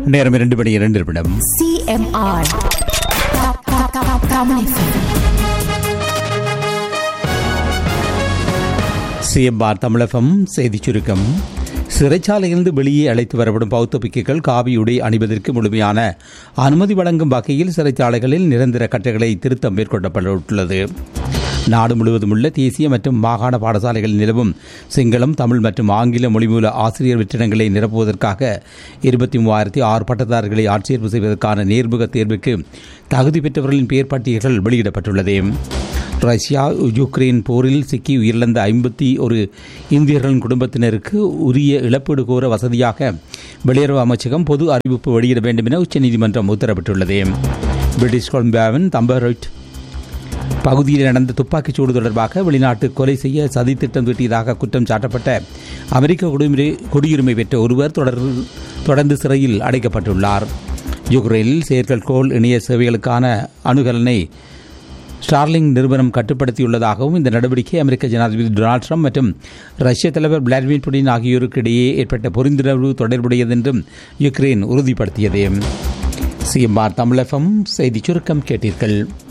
நேரம் 2:02. CMR CMR தமிழகம் செய்திச் சுருக்கம். சிறைச்சாலையிலிருந்து வெளியே அழைத்து வரப்படும் பௌத்த பிக்குகள் காவியுடை அணிவதற்கு முழுமையான அனுமதி வழங்கும் வகையில் சிறைச்சாலைகளில் நிரந்தர கட்டளை திருத்தம் மேற்கொள்ளப்பட்டுள்ளது. நாடு முழுவதும் உள்ள தேசிய மற்றும் மாகாண பாடசாலைகளில் நிலவும் சிங்களம், தமிழ் மற்றும் ஆங்கில மொழிமூல ஆசிரியர் வெற்றிடங்களை நிரப்புவதற்காக 23,006 பட்டதாரிகளை ஆட்சேர்ப்பு செய்வதற்கான நேர்முக தேர்வுக்கு தகுதி பெற்றவர்களின் பெயர் பட்டியல்கள் வெளியிடப்பட்டுள்ளது. ரஷ்யா யுக்ரைன் போரில் சிக்கி உயிரிழந்த 51 இந்தியர்களின் குடும்பத்தினருக்கு உரிய இழப்பீடு கோர வசதியாக வெளியுறவு அமைச்சகம் பொது அறிவிப்பு வெளியிட வேண்டும் என உச்சநீதிமன்றம் உத்தரவிட்டுள்ளது. பிரிட்டிஷ் கொலம்பியாவின் தம்பரைட் பகுதியில் நடந்த துப்பாக்கிச் சூடு தொடர்பாக வெளிநாட்டு கொலை செய்ய சதித்திட்டம் தீட்டியதாக குற்றம் சாட்டப்பட்ட அமெரிக்க குடியுரிமை பெற்ற ஒருவர் தொடர்ந்து சிறையில் அடைக்கப்பட்டுள்ளார். யுக்ரைனில் செயற்கைக்கோள் இணைய சேவைகளுக்கான அணுகலனை ஸ்டார்லிங் நிறுவனம் கட்டுப்படுத்தியுள்ளதாகவும் இந்த நடவடிக்கை அமெரிக்க ஜனாதிபதி டொனால்டு ட்ரம்ப் மற்றும் ரஷ்ய தலைவர் விளாடிமிர் புடின் ஆகியோருக்கு இடையே ஏற்பட்ட புரிந்துணர்வு தொடர்புடையது என்றும் யுக்ரைன் உறுதிப்படுத்தியது. சிஎம்ஆர் தமிழகம் செய்திச் சுருக்கம் கேட்டீர்கள்.